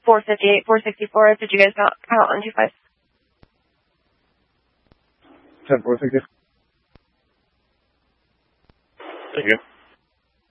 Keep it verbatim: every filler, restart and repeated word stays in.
four fifty-eight, four sixty-four. Did you guys count, count on two five? ten four sixty. Thank you.